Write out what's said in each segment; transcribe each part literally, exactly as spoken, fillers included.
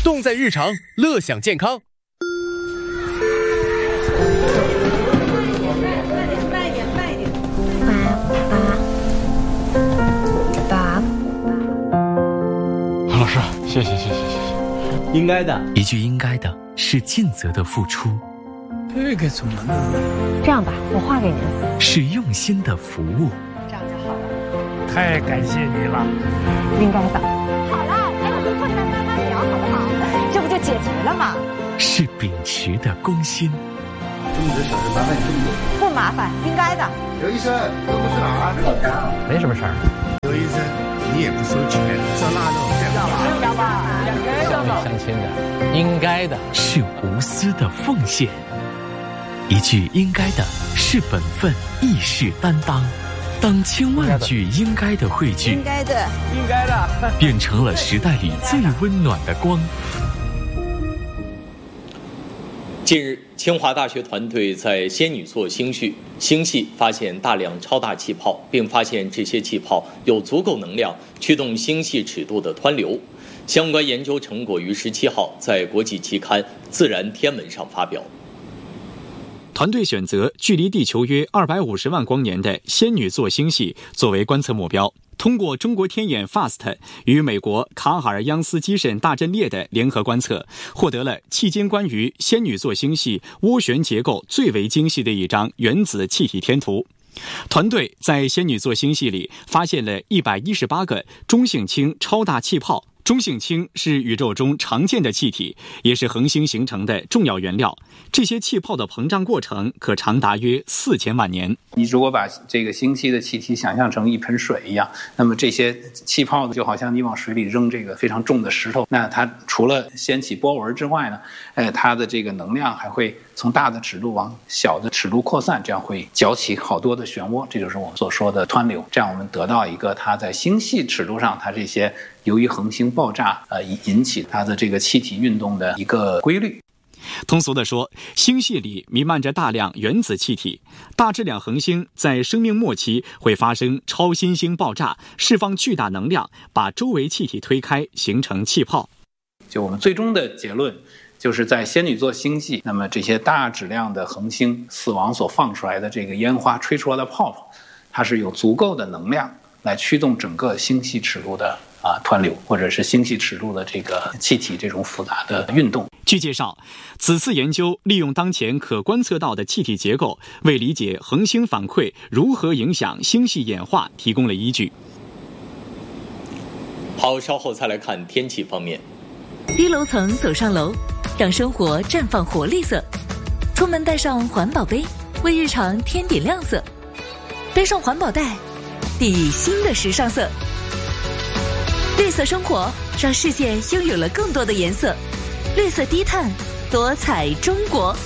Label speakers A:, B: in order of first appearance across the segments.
A: 动在日常，乐享健康。
B: 慢一点，慢一点，爸爸，爸。
C: 老师，谢谢谢谢谢谢。
D: 应该的，
E: 一句应该的是尽责的付出。
C: 这个怎么弄？
B: 这样吧，我画给您。
E: 是用心的服务。
B: 这样就好了。
C: 太感谢你了。
B: 应该的。好了，咱有困难慢慢聊，好不好？这不就解决了吗？
E: 是秉持的公心。
D: 这么多小事麻烦你这么多。
B: 不麻烦，应该的。
D: 刘医生，这不是哪儿？
C: 没什么事儿。
F: 刘医生，你也不收钱，烧腊肉要吧？
B: 要吧？
C: 相亲相亲的，应该的。
E: 是无私的奉献。一句应该的是本分，亦是担当。当千万句应该的汇聚，
B: 应该的，
C: 应该的，
E: 变成了时代里最温暖的光。
G: 近日，清华大学团队在仙女座星系星系发现大量超大气泡，并发现这些气泡有足够能量驱动星系尺度的湍流。相关研究成果于十七号在国际期刊《自然天文》上发表。
H: 团队选择距离地球约二百五十万光年的仙女座星系作为观测目标，通过中国天眼 F A S T 与美国卡哈尔央斯基慎大阵列的联合观测，获得了迄今关于仙女座星系涡旋结构最为精细的一张原子气体天图。团队在仙女座星系里发现了一百一十八个中性氢超大气泡。中性氢是宇宙中常见的气体，也是恒星形成的重要原料。这些气泡的膨胀过程可长达约四千万年。
I: 你如果把这个星系的气体想象成一盆水一样，那么这些气泡就好像你往水里扔这个非常重的石头，那它除了掀起波纹之外呢，呃，它的这个能量还会从大的尺度往小的尺度扩散，这样会搅起好多的漩涡，这就是我们所说的湍流。这样我们得到一个它在星系尺度上，它这些由于恒星爆炸呃引起它的这个气体运动的一个规律。
H: 通俗地说，星系里弥漫着大量原子气体，大质量恒星在生命末期会发生超新星爆炸，释放巨大能量，把周围气体推开，形成气泡。
I: 就我们最终的结论，就是在仙女座星系，那么这些大质量的恒星死亡所放出来的这个烟花吹出来的泡泡，它是有足够的能量来驱动整个星系尺度的啊湍流，或者是星系尺度的这个气体这种复杂的运动。
H: 据介绍，此次研究利用当前可观测到的气体结构，为理解恒星反馈如何影响星系演化提供了依据。
G: 好，稍后再来看天气方面。
J: 低楼层走上楼，让生活绽放活力色。出门带上环保杯，为日常添点亮色。背上环保袋，抵新的时尚色。绿色生活，让世界拥有了更多的颜色。绿色低碳，多彩中国。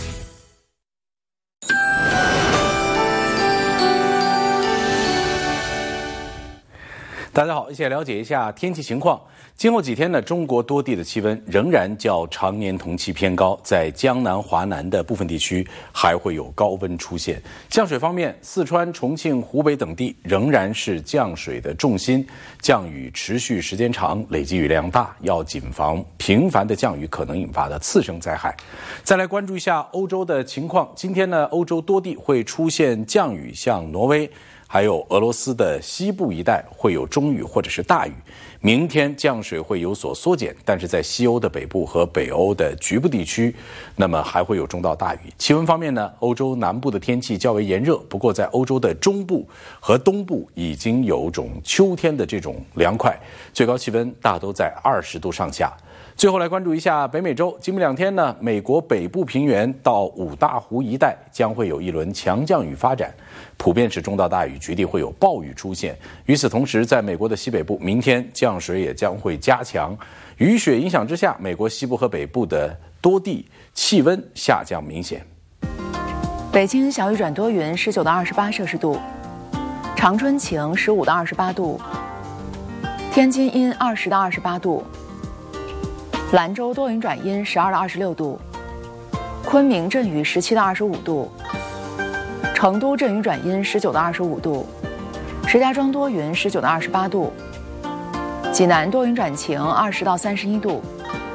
K: 大家好，一起来了解一下天气情况。今后几天呢，中国多地的气温仍然较常年同期偏高，在江南、华南的部分地区还会有高温出现。降水方面，四川、重庆、湖北等地仍然是降水的重心，降雨持续时间长，累积雨量大，要谨防频繁的降雨可能引发的次生灾害。再来关注一下欧洲的情况，今天呢，欧洲多地会出现降雨，像挪威还有俄罗斯的西部一带会有中雨或者是大雨。明天降水会有所缩减，但是在西欧的北部和北欧的局部地区，那么还会有中到大雨。气温方面呢，欧洲南部的天气较为炎热，不过在欧洲的中部和东部已经有种秋天的这种凉快，最高气温大都在二十度上下。最后来关注一下北美洲，今明两天呢，美国北部平原到五大湖一带将会有一轮强降雨发展，普遍是中到大雨，局地会有暴雨出现。与此同时，在美国的西北部，明天降水也将会加强，雨雪影响之下，美国西部和北部的多地气温下降明显。
L: 北京小雨转多云，十九到二十八摄氏度；长春晴，十五到二十八度；天津阴，二十到二十八度。兰州多云转阴，十二到二十六度；昆明阵雨，十七到二十五度；成都阵雨转阴，十九到二十五度；石家庄多云，十九到二十八度；济南多云转晴，二十到三十一度；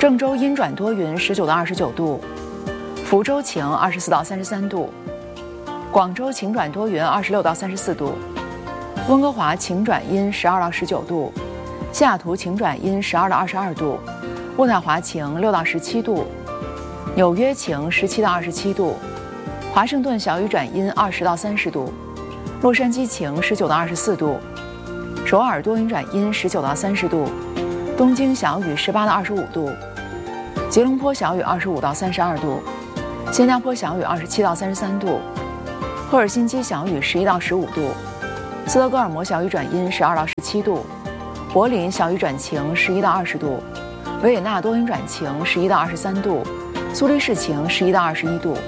L: 郑州阴转多云，十九到二十九度；福州晴，二十四到三十三度；广州晴转多云，二十六到三十四度；温哥华晴转阴，十二到十九度；西雅图晴转阴，十二到二十二度；渥太华晴，六到十七度；纽约晴，十七到二十七度；华盛顿小雨转阴，二十到三十度；洛杉矶晴，十九到二十四度；首尔多云转阴，十九到三十度；东京小雨，十八到二十五度；吉隆坡小雨，二十五到三十二度；新加坡小雨，二十七到三十三度；赫尔辛基小雨，十一到十五度；斯德哥尔摩小雨转阴，十二到十七度；柏林小雨转晴，十一到二十度；维也纳多云转晴，十一到二十三度；苏黎世晴，十一到二十一度。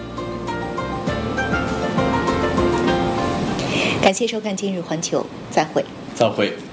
M: 感谢收看《今日环球》，再会。
G: 再会。